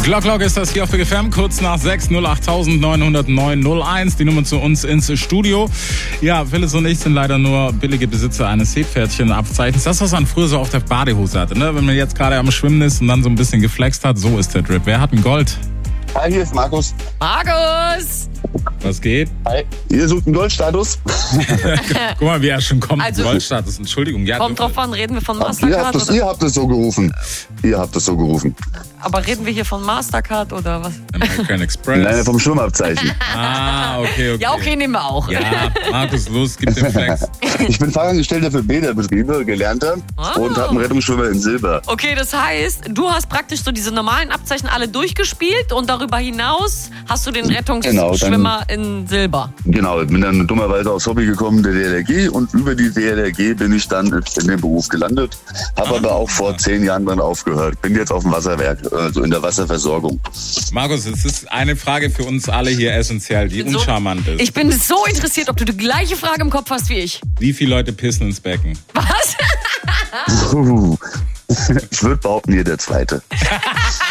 Glock ist das hier auf Big FM, kurz nach 6, 08909 die Nummer zu uns ins Studio. Ja, Phyllis und ich sind leider nur billige Besitzer eines Seepferdchen-Abzeichens. Das, was man früher so auf der Badehose hatte, ne? Wenn man jetzt gerade am Schwimmen ist und dann so ein bisschen geflext hat, so ist der Drip. Wer hat ein Gold? Hi, hier ist Markus. Markus! Was geht? Hi. Ihr sucht einen Goldstatus? Guck mal, wie er schon kommt. Also, Goldstatus, Entschuldigung. Ja, kommt drauf an, reden wir von Ihr Mastercard habt es so gerufen. Aber reden wir hier von Mastercard oder was? American Express. Nein, vom Schwimmabzeichen. Okay. Ja, okay, nehmen wir auch. Ja, Markus, los, gib den Flex. Ich bin Fachangestellter für Bäderbetriebe, Gelernter und habe einen Rettungsschwimmer in Silber. Okay, das heißt, du hast praktisch so diese normalen Abzeichen alle durchgespielt und darüber hinaus hast du den Rettungsschwimmer in Silber. Genau, ich bin dann dummerweise aufs Hobby gekommen, der DLRG, und über die DLRG bin ich dann in dem Beruf gelandet. Habe aber auch vor 10 Jahren dann aufgehört. Bin jetzt auf dem Wasserwerk, also in der Wasserversorgung. Markus, es ist eine Frage für uns alle hier essentiell, die uncharmant ist. Ich bin so interessiert, ob du die gleiche Frage im Kopf hast wie ich. Wie viele Leute pissen ins Becken? Was? Ich würde behaupten, ihr der Zweite.